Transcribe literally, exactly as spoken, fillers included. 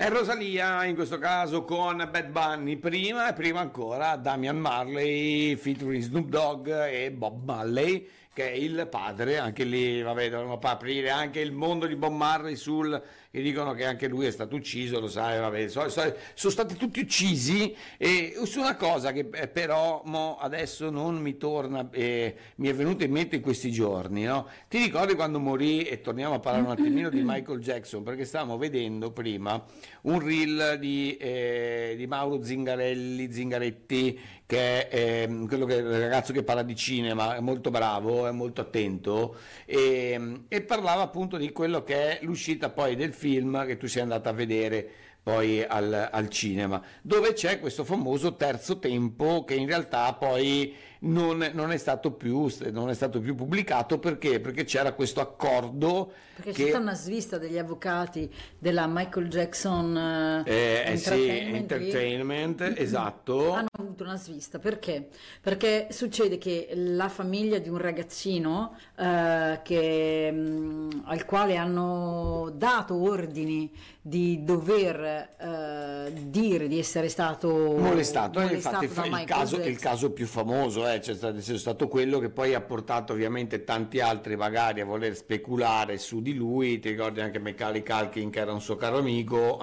È Rosalia in questo caso con Bad Bunny prima e prima ancora Damian Marley featuring Snoop Dogg e Bob Marley, che è il padre. Anche lì vabbè, dovremmo pa- aprire anche il mondo di Bob Marley sul che dicono che anche lui è stato ucciso, lo sai, vabbè, so- so- sono stati tutti uccisi, e su una cosa che eh, però mo adesso non mi torna, eh, mi è venuta in mente in questi giorni, no? Ti ricordi quando morì, e torniamo a parlare un attimino di Michael Jackson, perché stavamo vedendo prima un reel di, eh, di Mauro Zingarelli, Zingaretti, che è ehm, quello che, il ragazzo che parla di cinema, è molto bravo, è molto attento, e, e parlava appunto di quello che è l'uscita poi del film che tu sei andata a vedere poi al, al cinema, dove c'è questo famoso terzo tempo che in realtà poi non, non è stato più, non è stato più pubblicato. Perché? Perché c'era questo accordo Perché c'è che stata una svista degli avvocati della Michael Jackson eh, eh, eh sì, Entertainment, lì. entertainment, esatto. Hanno avuto una svista perché? Perché succede che la famiglia di un ragazzino eh, che, mh, al quale hanno dato ordini di dover eh, dire di essere stato molestato, eh, molestato infatti da il Michael caso, il Jackson. caso più famoso eh, c'è stato, c'è stato quello che poi ha portato ovviamente tanti altri magari a voler speculare su di lui. Ti ricordi anche Macaulay Culkin, che era un suo caro amico,